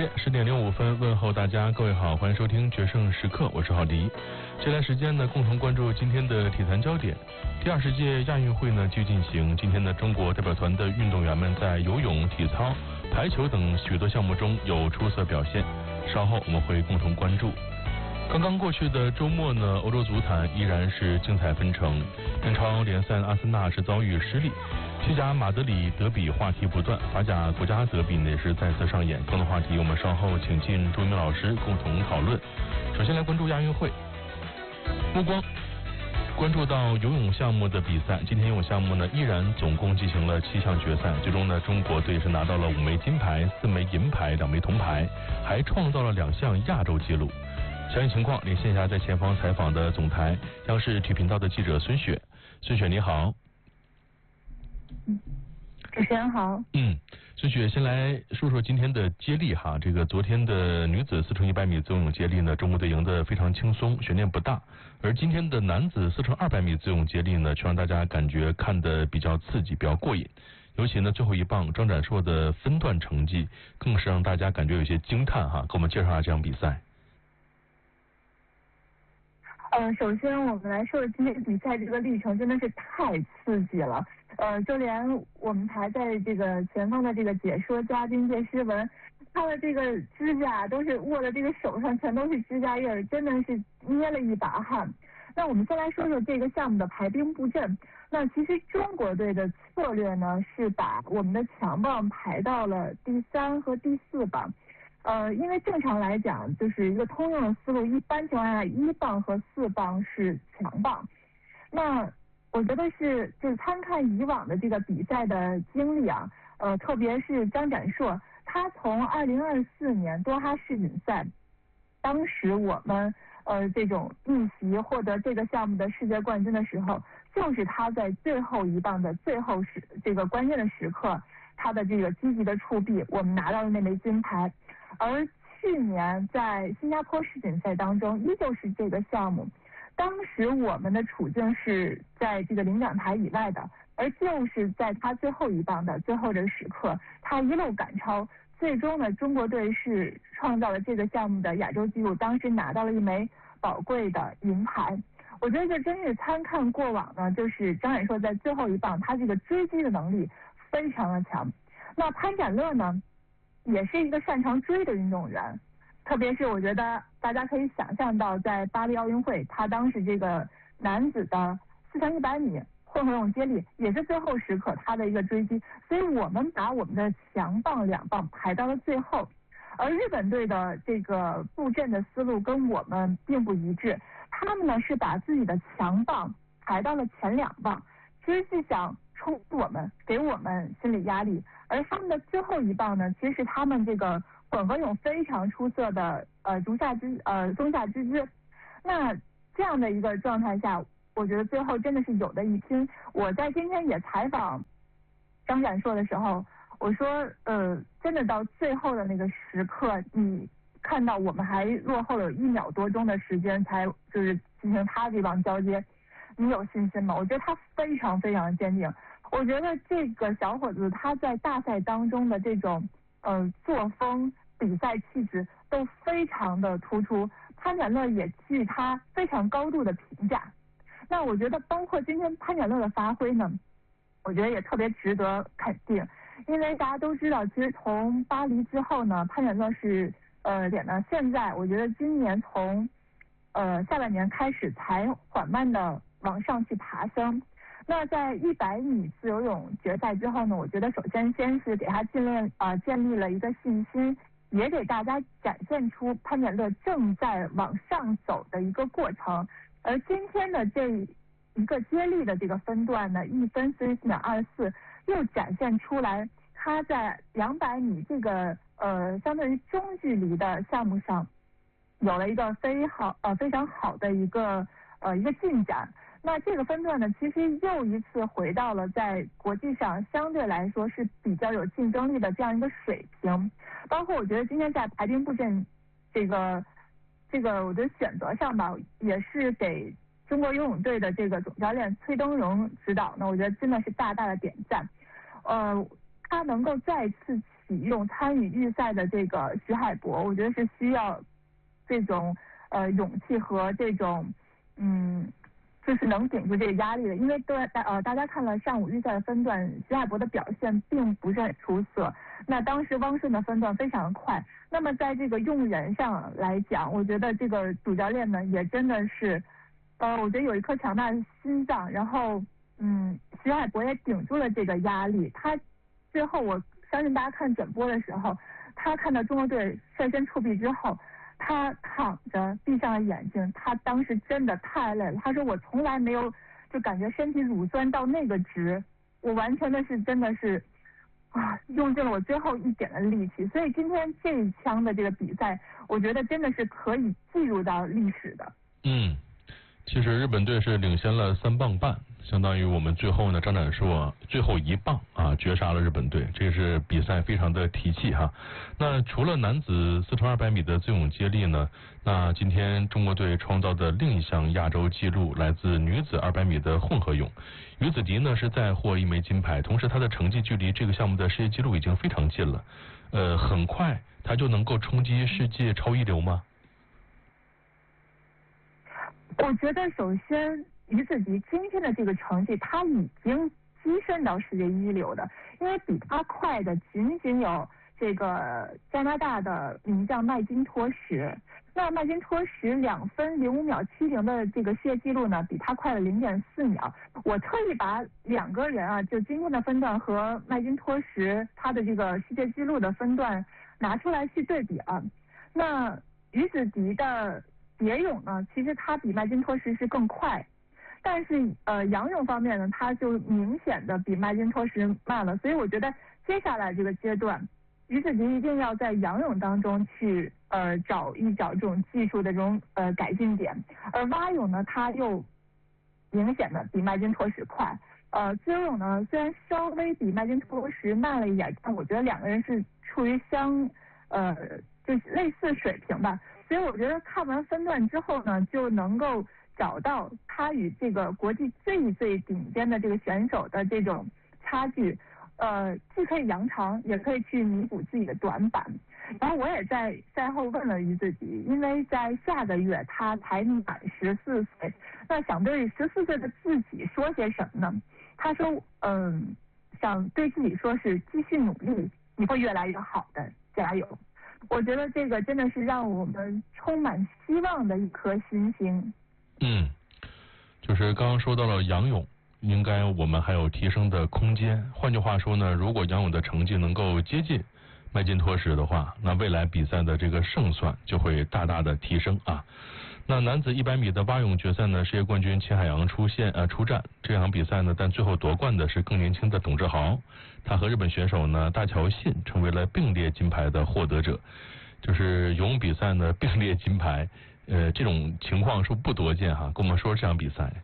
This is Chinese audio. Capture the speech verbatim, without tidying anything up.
间十点零五分，问候大家，各位好，欢迎收听决胜时刻，我是郝迪。接下来时间呢，共同关注今天的体坛焦点。第二十届亚运会呢继续进行，今天呢，中国代表团的运动员们在游泳、体操、排球等许多项目中有出色表现，稍后我们会共同关注。刚刚过去的周末呢，欧洲足坛依然是精彩纷呈。英超联赛阿森纳是遭遇失利，西甲马德里德比话题不断，法甲国家德比呢也是再次上演。更多话题我们稍后请进朱一鸣老师共同讨论。首先来关注亚运会，目光关注到游泳项目的比赛。今天游泳项目呢依然总共进行了七项决赛，最终呢中国队是拿到了五枚金牌、四枚银牌、两枚铜牌，还创造了两项亚洲纪录。详细情况连线下在前方采访的总台央视体育频道的记者孙雪。孙雪你好。 嗯，主持人好。 嗯，孙雪先来说说今天的接力哈。这个昨天的女子四乘一百米自由泳接力呢，中国队赢得非常轻松，悬念不大。而今天的男子四乘二百米自由泳接力呢，却让大家感觉看得比较刺激，比较过瘾。尤其呢最后一棒张展硕的分段成绩，更是让大家感觉有些惊叹哈。给我们介绍一下这场比赛。 呃，首先我们来说说今天比赛这个历程真的是太刺激了。呃，就连我们台在这个前方的这个解说嘉宾谢诗文，他的这个指甲都是握的这个手上全都是指甲印儿，真的是捏了一把汗。那我们先来说说这个项目的排兵布阵。那其实中国队的策略呢，是把我们的强棒排到了第三和第四棒。呃，因为正常来讲，就是一个通用的思路，一般情况下，一棒和四棒是强棒。那我觉得是，就是参看以往的这个比赛的经历啊，呃，特别是张展硕，他从二零二四年多哈世锦赛，当时我们呃这种逆袭获得这个项目的世界冠军的时候，就是他在最后一棒的最后时这个关键的时刻，他的这个积极的触壁，我们拿到了那枚金牌。而去年在新加坡世锦赛当中，依旧是这个项目，当时我们的处境是在这个领奖台以外的，而就是在他最后一棒的最后这个时刻，他一路赶超，最终呢，中国队是创造了这个项目的亚洲纪录，当时拿到了一枚宝贵的银牌。我觉得这真是参看过往呢，就是张展硕在最后一棒，他这个追击的能力非常的强。那潘展乐呢？也是一个擅长追的运动员，特别是我觉得大家可以想象到，在巴黎奥运会，他当时这个男子的四乘一百米混合泳接力也是最后时刻他的一个追击，所以我们把我们的强棒两棒排到了最后，而日本队的这个布阵的思路跟我们并不一致，他们呢是把自己的强棒排到了前两棒，其实是想冲我们，给我们心理压力。而他们的最后一棒呢，其实是他们这个混合泳非常出色的呃足下之呃松下之姿。那这样的一个状态下，我觉得最后真的是有的一拼。我在今天也采访张展硕的时候，我说呃，真的到最后的那个时刻，你看到我们还落后了一秒多钟的时间才就是进行他这棒交接，你有信心吗？我觉得他非常非常坚定。我觉得这个小伙子他在大赛当中的这种呃作风、比赛气质都非常的突出，潘展乐也给予他非常高度的评价。那我觉得包括今天潘展乐的发挥呢，我觉得也特别值得肯定，因为大家都知道，其实从巴黎之后呢，潘展乐是呃脸呢，现在我觉得今年从呃下半年开始才缓慢的往上去爬升。那在一百米自由泳决赛之后呢，我觉得首先先是给他建立啊、呃、建立了一个信心，也给大家展现出潘展乐正在往上走的一个过程。而今天的这一个接力的这个分段呢，一分四十四秒二四，又展现出来他在两百米这个呃相对于中距离的项目上有了一个非好呃非常好的一个呃一个进展。那这个分段呢，其实又一次回到了在国际上相对来说是比较有竞争力的这样一个水平。包括我觉得今天在排兵布阵这个这个我觉得选择上吧，也是给中国游泳队的这个总教练崔登荣指导呢，我觉得真的是大大的点赞。呃，他能够再次启用参与预赛的这个徐海博，我觉得是需要这种呃勇气和这种嗯，就是能顶住这个压力的。因为对呃大家看了上午预赛的分段，徐海博的表现并不是很出色。那当时汪顺的分段非常快，那么在这个用人上来讲，我觉得这个主教练呢也真的是，呃，我觉得有一颗强大的心脏，然后嗯，徐海博也顶住了这个压力。他最后我相信大家看转播的时候，他看到中国队率先触壁之后，他躺着闭上了眼睛，他当时真的太累了。他说我从来没有就感觉身体乳酸到那个值，我完全的是真的是啊，用尽了我最后一点的力气。所以今天这一枪的这个比赛，我觉得真的是可以记入到历史的。 嗯，其实日本队是领先了三磅半，相当于我们最后呢张展硕最后一棒啊绝杀了日本队，这是比赛非常的提气哈。那除了男子四乘二百米的自由泳接力呢，那今天中国队创造的另一项亚洲纪录来自女子二百米的混合泳，于子迪呢是再获一枚金牌，同时她的成绩距离这个项目的世界纪录已经非常近了，呃，很快她就能够冲击世界超一流吗？ 我觉得首先于子迪今天的这个成绩，他已经跻身到世界一流的，因为比他快的仅仅有这个加拿大的名将麦金托什。那麦金托什两分零五秒七零的这个世界纪录呢，比他快了零点四秒。我特意把两个人啊，就今天的分段和麦金托什他的这个世界纪录的分段拿出来去对比啊。那于子迪的蝶泳呢，其实他比麦金托什是更快，但是呃仰泳方面呢，他就明显的比麦金托什慢了。所以我觉得接下来这个阶段，于子迪一定要在仰泳当中去呃找一找这种技术的这种呃改进点，而蛙泳呢，他又明显的比麦金托什快。呃，自由泳呢，虽然稍微比麦金托什慢了一点，但我觉得两个人是处于相呃就是类似水平吧。所以我觉得看完分段之后呢，就能够找到他与这个国际最最顶尖的这个选手的这种差距，呃，既可以扬长，也可以去弥补自己的短板。然后我也在赛后问了于子迪，因为在下个月他才满十四岁，那想对十四岁的自己说些什么呢？他说，嗯，想对自己说是继续努力，你会越来越好的，加油。我觉得这个真的是让我们充满希望的一颗新星。 嗯，就是刚刚说到了仰泳，应该我们还有提升的空间。换句话说呢，如果仰泳的成绩能够接近麦金托什的话，那未来比赛的这个胜算就会大大的提升啊。那男子一百米的蛙泳决赛呢，世界冠军秦海洋出现呃出战这场比赛呢，但最后夺冠的是更年轻的董志豪，他和日本选手呢大桥信成为了并列金牌的获得者。就是游泳比赛呢并列金牌，呃，这种情况是不多见哈。跟我们说这场比赛。